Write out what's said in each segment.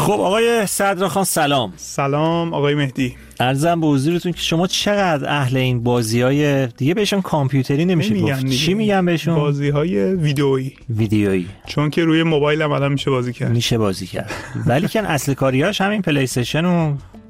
خب آقای صدراخان سلام. سلام آقای مهدی. عرضم به حضورتون که شما چقدر اهل این بازی‌های دیگه بهشون کامپیوتری نمیشه گفت، چی میگن بهشون؟ بازی‌های ویدئویی. چون که روی موبایل هم الان میشه بازی کرد. ولی کن اصل کاریاش همین پلی استیشن و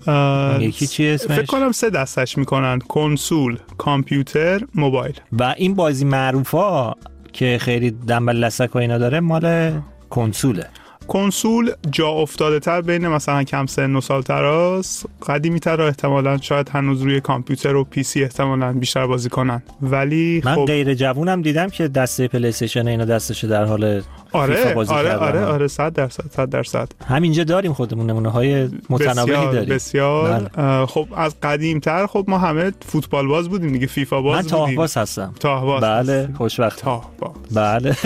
یکی چی اسمش؟ فکر کنم 3 دستش میکنن: کنسول، کامپیوتر، موبایل. و این بازی معروفا که خیلی دنبال لسک و اینا داره مال کنسوله. کنسول جا افتاده تر بین مثلا کم سن و سال تراست، قدیمی تر احتمالاً شاید هنوز روی کامپیوتر و پی سی احتمالاً بیشتر بازی کنن. ولی من خب غیر جوونم دیدم که دسته پلی استیشن اینا دستشه در حال فیفا بازی کردن. آره 100%. همینجا داریم خودمون نمونه‌های متنوعی داریم. بسیار. خب از قدیم تر خب ما همه فوتبال باز بودیم دیگه، فیفا باز بودیم. من تاه‌باز هستم. بله خوشبخت. بله.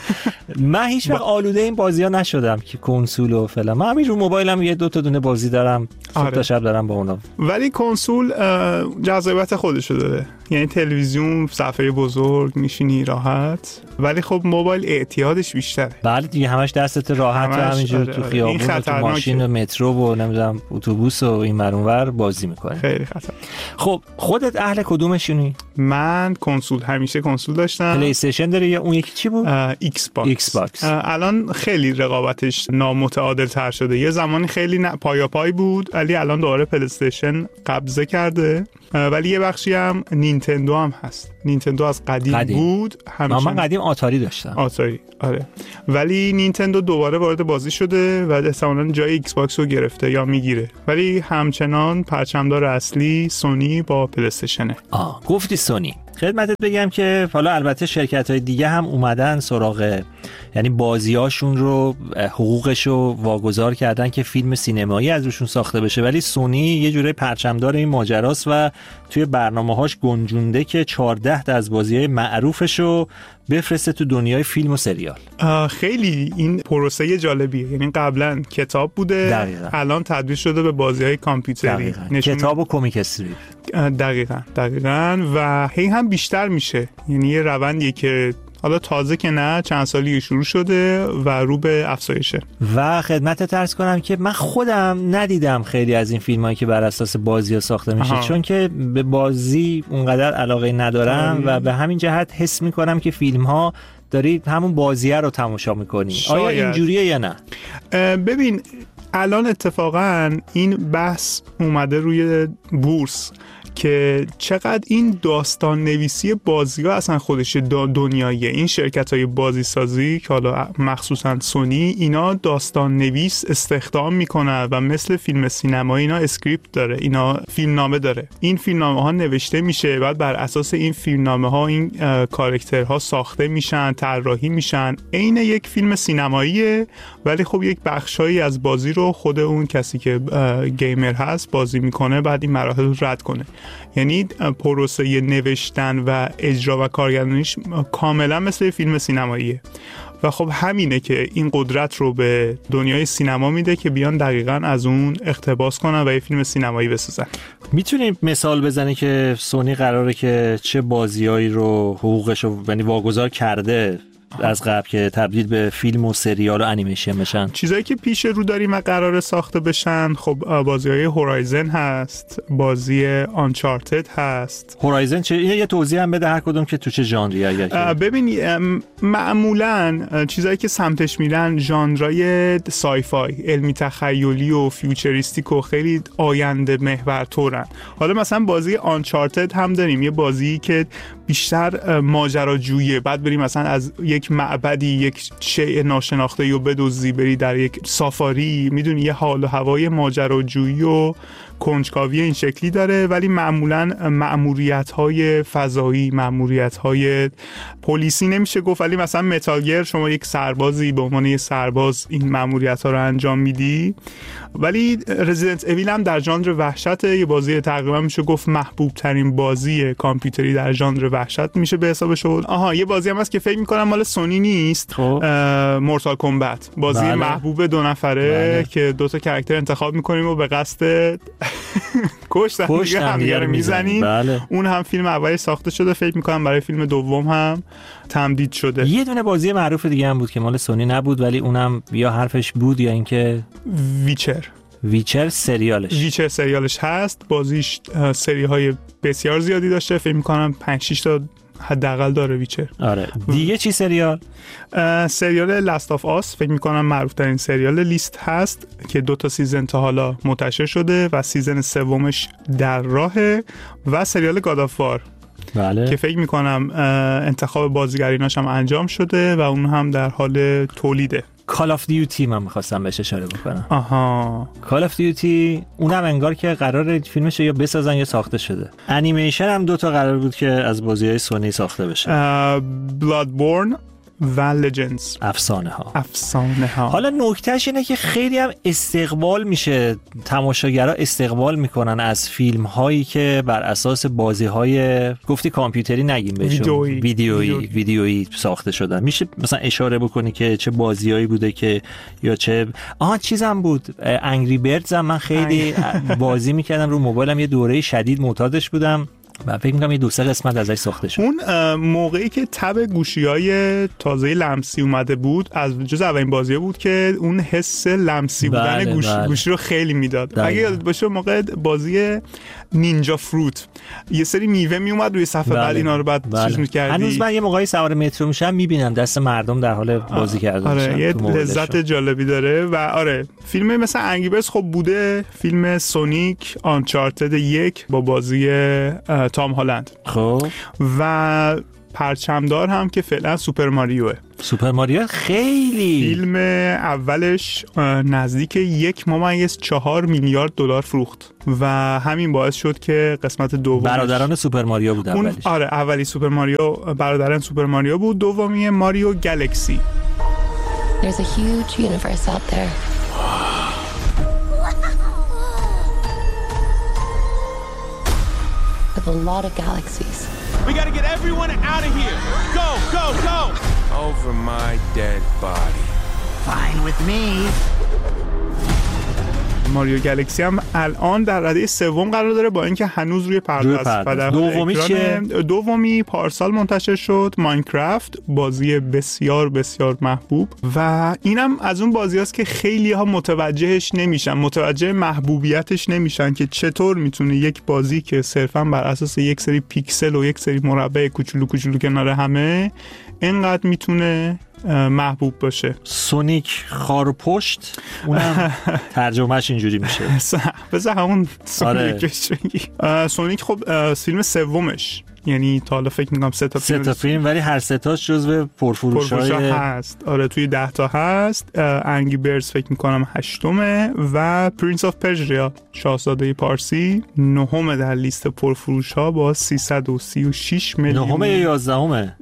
من هیچ وقت آلوده این بازی‌ها نشدم که کنسول و فلان. من همین رو موبایلم یه 2 تا دونه بازی دارم، صبح تا شب دارم با اونا. ولی کنسول جذابیت خودشو داره، یعنی تلویزیون، صفحه بزرگ، میشینی راحت. ولی خب موبایل اعتیادش بیشتره. بله دیگه همش دستت راحت، همینجور تو خیابون و تو ماشین و مترو و نمیدونم اتوبوس و این ور بازی میکنه. خیلی خطر. خب خودت اهل کدومشونی؟ من کنسول، همیشه کنسول داشتم. پلی استیشن داری یا اون یکی چی بود؟ ایکس باکس. الان خیلی رقابتش نامتعادل تر شده. یه زمانی خیلی پای بود، ولی الان دوباره پلی استیشن قبضه کرده. ولی یه بخشی هم نینتندو هم هست. نینتندو از قدیم بود. من قدیم آتاری داشتم. آره. ولی نینتندو دوباره وارد بازی شده و احتمالاً جای ایکس باکس رو گرفته یا میگیره. ولی همچنان پرچمدار اصلی سونی با پلی استیشنه. گفتی سونی. خدمتت بگم که حالا البته شرکت‌های دیگه هم اومدن سراغ، یعنی بازیاشون رو حقوقش رو واگذار کردن که فیلم سینمایی از روشون ساخته بشه، ولی سونی یه جوره پرچمدار این ماجراست و توی برنامه‌هاش گنجونده که 14 تا از بازی‌های معروفش رو بفرسته تو دنیای فیلم و سریال. خیلی این پروسه جالبیه، یعنی قبلا کتاب بوده، دقیقا. الان تبدیل شده به بازی‌های کامپیوتری. کتاب و کمیک استریپ. دقیقاً و هی هم بیشتر میشه، یعنی یه روندیه که حالا تازه که نه، چند سالی شروع شده و رو به افزایشه. و خدمتت عرض کنم که من خودم ندیدم خیلی از این فیلمایی که بر اساس بازی‌ها ساخته میشه. چون که به بازی اونقدر علاقه ندارم و به همین جهت حس میکنم که فیلم‌ها داری همون بازیه رو تماشا میکنی. آیا اینجوریه یا نه؟ ببین الان اتفاقا این بحث اومده روی بورس که چقدر این داستان نویسی بازی‌ها اصلا خودش دنیاییه. این شرکت‌های بازی سازی که حالا مخصوصا سونی، اینا داستان نویس استخدام میکنن و مثل فیلم سینمایی اینا اسکریپت داره، اینا فیلمنامه داره. این فیلمنامه ها نوشته میشه، بعد بر اساس این فیلمنامه ها این کاراکترها ساخته میشن، طراحی میشن. عین یک فیلم سینماییه، ولی خب یک بخشایی از بازی رو خود اون کسی که گیمر هست بازی میکنه، بعد این مراحل رو رد کنه. یعنی پروسه نوشتن و اجرا و کارگردانیش کاملا مثل فیلم سینماییه و خب همینه که این قدرت رو به دنیای سینما میده که بیان دقیقاً از اون اقتباس کنن و یه فیلم سینمایی بسازن. میتونی مثال بزنی که سونی قراره که چه بازیایی رو حقوقش رو یعنی واگذار کرده از قبل که تبدیل به فیلم و سریال و انیمیشن بشن؟ چیزایی که پیش رو داریم و قراره ساخته بشن، خب بازی‌های هورایزن هست، بازی آنچارتد هست. هورایزن چه؟ اینه یه توضیح هم بده هر کدوم که تو چه ژانری اگر که. ببین معمولاً چیزایی که سمتش میرن ژانرای سایفای، علمی تخیلی و فیوچریستیک و خیلی آینده محور طورن. حالا مثلا بازی آنچارتد هم داریم، یه بازی که بیشتر ماجراجویی، بعد بریم مثلا از یک معبدی یک شیء ناشناخته رو بدزدی، بری در یک سافاری، میدونی یه حال و هوای ماجراجویی و کنجکاوی این شکلی داره. ولی معمولاً مأموریت‌های فضایی، مأموریت‌های پلیسی نمیشه گفت، ولی مثلا متال گیر شما یک سربازی به عنوان یک سرباز این مأموریت‌ها رو انجام میدی. ولی رزیدنت اویل هم در ژانر وحشت، یه بازی تقریبا میشه گفت محبوب ترین بازی کامپیوتری در ژانر وحشت میشه به حسابش. یه بازی هم هست که فکر می‌کنم مال سونی نیست، مورتال کامبت، بازی محبوب 2 نفره که 2 تا کاراکتر انتخاب می‌کنیم و به قصد کشتن دیگه رو میزنیم. بله. اون هم فیلم اولی ساخته شده، فکر میکنم برای فیلم دوم هم تمدید شده. یه دونه بازی معروف دیگه هم بود که مال سونی نبود ولی اونم یا حرفش بود یا اینکه ویچر سریالش هست. بازیش سری های بسیار زیادی داشته، فکر میکنم 5-6 تا حداقل داره ویچر. آره. دیگه چی سریال لاست آف آس فکر میکنم معروف ترین سریال لیست هست که 2 تا سیزن تا حالا منتشر شده و سیزن سومش در راهه. و سریال گاد آف وار بله. که فکر میکنم انتخاب بازیگریناش هم انجام شده و اون هم در حال تولیده. کال آف دیوتی من می‌خواستم بهش اشاره بکنم. آها. کال آف دیوتی اونم انگار که قراره فیلمش یا بسازن یا ساخته شده. انیمیشن هم 2 تا قرار بود که از بازی‌های سونی ساخته بشه. بلادبورن و لجندز، افسانه ها. حالا نکتهش اینه که خیلی هم استقبال میشه، تماشاگرها استقبال میکنن از فیلم هایی که بر اساس بازی های گفتی کامپیوتری نگیم بهشون، ویدیویی ساخته شدن. میشه مثلا اشاره بکنی که چه بازیایی بوده که یا چه چیزم بود انگری بردز هم من خیلی بازی میکردم رو موبایلم، یه دوره شدید معتادش بودم و فکر می‌کنم یه 2-3 قسمت ازش ساخته شد. اون موقعی که تب گوشی‌های تازه لمسی اومده بود، از جز اولین بازیه بود که اون حس لمسی بودن گوشی رو خیلی میداد. اگه یادت باشه موقع بازی نینجا فروت یه سری میوه میومد روی صفحه، بعد اینا رو بعد چیز می‌کردی. هنوز من یه موقعی سوار مترو میشم میبینم دست مردم در حال بازی کردن. آره یه لذت جالبی داره. و آره فیلم مثل انگیبرز خب بوده، فیلم سونیک، آنچارتد 1 با بازی تام هالند، خب و پرچمدار هم که فعلا سوپر ماریو خیلی فیلم اولش نزدیک 1.4 میلیارد دلار فروخت و همین باعث شد که قسمت دوم برادران سوپر ماریو بود اولیش. آره اولی سوپر ماریو برادران سوپر ماریو بود، دومی ماریو گالاکسی. There's a huge universe out there. With a lot of galaxies. We gotta get everyone out of here. Go, go, go! Over my dead body. Fine with me. ماریو گالاکسی هم الان در رده سوم قرار داره با اینکه هنوز روی پرده است. دومی چیه؟ دومی پارسال منتشر شد، ماینکرافت، بازی بسیار بسیار محبوب و اینم از اون بازیاست که خیلی ها متوجه محبوبیتش نمیشن که چطور میتونه یک بازی که صرفا بر اساس یک سری پیکسل و یک سری مربع کوچولو کوچولو کنار همه اینقدر میتونه محبوب باشه. سونیک خارپشت، اونم ترجمهش اینجوری میشه. بذار همون سونیکش بگی. سونیک خب فیلم سومش، یعنی تا حالا فکر می‌کنم 3 تا فیلم ولی هر 3 تاش جزو پرفروش‌های هست. آره توی 10 تا هست. انگری بردز فکر می‌کنم 8مه و پرنس آف پرژیا شاهزاده پارسی 9مه در لیست پرفروش‌ها با 336 میلیون. 9مه یا 11مه؟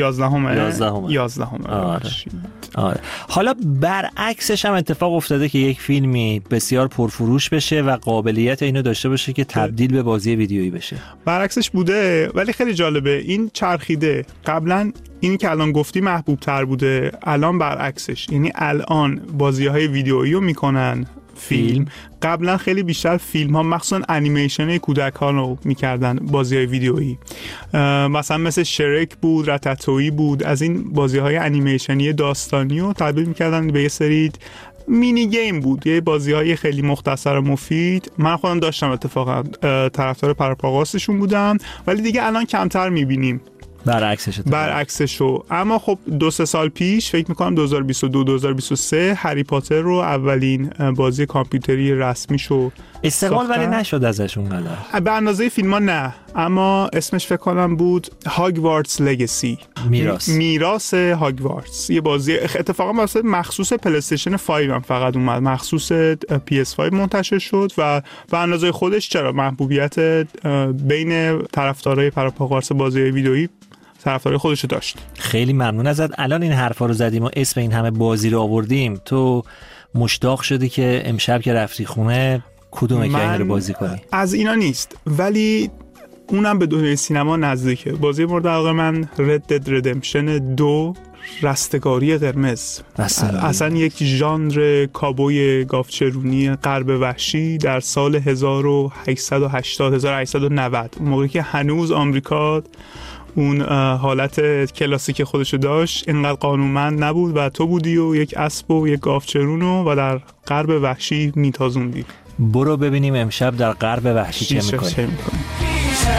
11. آره. حالا برعکسش هم اتفاق افتاده که یک فیلمی بسیار پرفروش بشه و قابلیت اینو داشته باشه که تبدیل به بازی ویدیویی بشه. برعکسش بوده ولی خیلی جالبه این چرخیده. قبلا اینی که الان گفتی محبوب تر بوده، الان برعکسش، یعنی الان بازی‌های ویدیویی رو میکنن فیلم. قبلا خیلی بیشتر فیلم ها مخصوصا انیمیشن کودک ها رو میکردن بازی های ویدیویی، مثلا مثل شرک بود، رتاتویی بود، از این بازی های انیمیشنی داستانی رو تبدیل میکردن به یه سری مینی گیم بود، یه بازی های خیلی مختصر و مفید. من خودم داشتم اتفاقا طرفدار پرپاگاستشون بودم ولی دیگه الان کمتر میبینیم برعکسشو. اما خب 2-3 سال پیش فکر میکنم 2022-2023 هری پاتر رو اولین بازی کامپیوتری رسمیشو استقبال ولی نشد ازشون قدر به اندازه فیلم ها نه، اما اسمش فکر کنم بود هاگوارتس لگسی، میراث هاگوارتس. یه بازی اتفاقا مخصوص پلی استیشن 5 هم فقط اومد، مخصوص PS5 منتشر شد و به اندازه خودش چرا محبوبیت بین طرفدارای پرپاگارس بازی ویدئویی طرفدار خودش داشت. خیلی ممنون ازت. الان این حرفا رو زدیم و اسم این همه بازی رو آوردیم، تو مشتاق شدی که امشب که رفتی خونه کدوم که این رو بازی کنی؟ از اینا نیست ولی اونم به دنیای سینما نزدیکه. بازی مورد علاقه من رد دد ردمپشن 2 رستگاری قرمز. اصلا یک ژانر کابوی گاوچرونی غرب وحشی در سال 1880 1890، موقعی که هنوز آمریکا اون حالت کلاسیک خودشو داشت، اینقدر قانونمند نبود و تو بودی و یک اسب و یک گاوچرون و در غرب وحشی میتازوندی. برو ببینیم امشب در غرب وحشی چه میکنی.